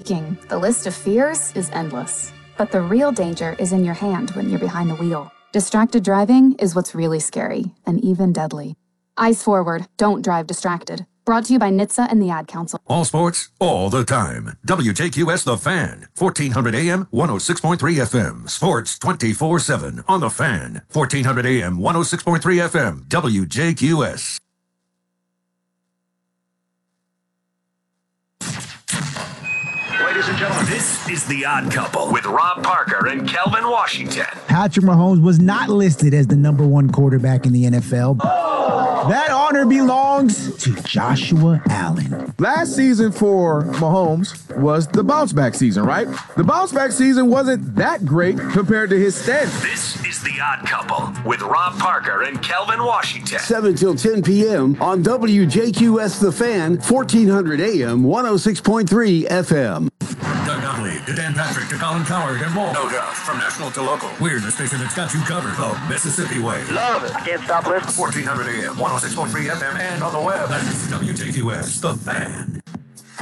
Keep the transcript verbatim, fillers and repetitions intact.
speaking, the list of fears is endless. But the real danger is in your hand when you're behind the wheel. Distracted driving is what's really scary and even deadly. Eyes forward, don't drive distracted. Brought to you by N H T S A and the Ad Council. All sports, all the time. W J Q S The Fan, fourteen hundred A M, one oh six point three F M. Sports twenty-four seven on The Fan, fourteen hundred A M, one oh six point three F M. W J Q S. Ladies and gentlemen, this is The Odd Couple with Rob Parker and Kelvin Washington. Patrick Mahomes was not listed as the number one quarterback in the N F L. That honor belongs to Joshua Allen. Last season for Mahomes was the bounce back season, right? The bounce back season wasn't that great compared to his standards. This is The Odd Couple with Rob Parker and Kelvin Washington. seven till ten p.m. on W J Q S The Fan, fourteen hundred A M, one oh six point three F M. Doug Gottlieb to Dan Patrick to Colin Coward and more. No doubt. From national to local. We're the station that's got you covered. The Mississippi way. Love it. I can't stop listening. fourteen hundred A M, one oh six point three F M, and on the web. That's W J Q S, The Fan.